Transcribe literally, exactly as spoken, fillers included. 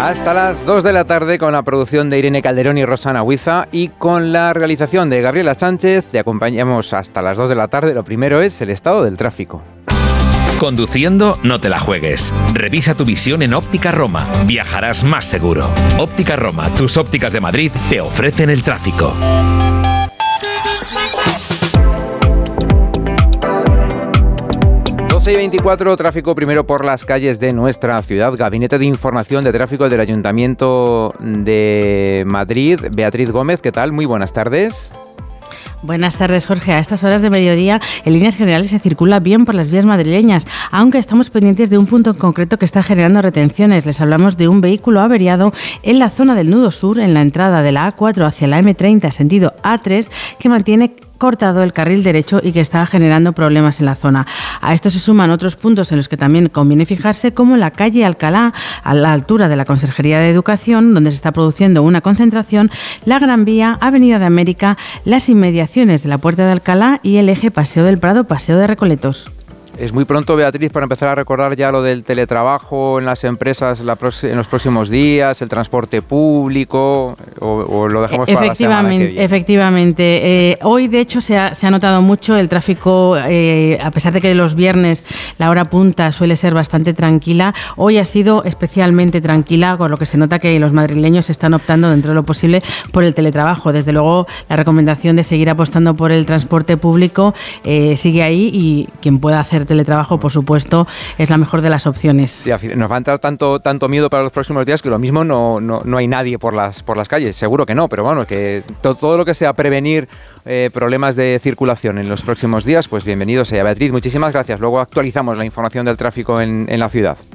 Hasta las dos de la tarde con la producción de Irene Calderón y Rosana Huiza y con la realización de Gabriela Sánchez. Te acompañamos hasta las dos de la tarde. Lo primero es el estado del tráfico. Conduciendo, no te la juegues. Revisa tu visión en Óptica Roma. Viajarás más seguro. Óptica Roma, tus ópticas de Madrid, te ofrecen el tráfico. doce y veinticuatro, tráfico primero por las calles de nuestra ciudad. Gabinete de Información de Tráfico del Ayuntamiento de Madrid. Beatriz Gómez, ¿qué tal? Muy buenas tardes. Buenas tardes, Jorge. A estas horas de mediodía, en líneas generales, se circula bien por las vías madrileñas, aunque estamos pendientes de un punto en concreto que está generando retenciones. Les hablamos de un vehículo averiado en la zona del nudo sur, en la entrada de la A cuatro hacia la eme treinta, sentido A tres, que mantiene cortado el carril derecho y que está generando problemas en la zona. A esto se suman otros puntos en los que también conviene fijarse, como la calle Alcalá, a la altura de la Consejería de Educación, donde se está produciendo una concentración, la Gran Vía, Avenida de América, las inmediaciones de la Puerta de Alcalá y el eje Paseo del Prado, Paseo de Recoletos. Es muy pronto, Beatriz, para empezar a recordar ya lo del teletrabajo en las empresas la en los próximos días, el transporte público, o, o lo dejamos para la semana que viene. Efectivamente. Eh, hoy, de hecho, se ha, se ha notado mucho el tráfico, eh, a pesar de que los viernes la hora punta suele ser bastante tranquila. Hoy ha sido especialmente tranquila, con lo que se nota que los madrileños están optando, dentro de lo posible, por el teletrabajo. Desde luego, la recomendación de seguir apostando por el transporte público eh, sigue ahí, y quien pueda hacer teletrabajo, por supuesto, es la mejor de las opciones. Sí, nos va a entrar tanto tanto miedo para los próximos días que lo mismo no, no, no hay nadie por las por las calles, seguro que no, pero bueno, que to, todo lo que sea prevenir eh, problemas de circulación en los próximos días, pues bienvenido sea. Beatriz, muchísimas gracias. Luego actualizamos la información del tráfico en, en la ciudad.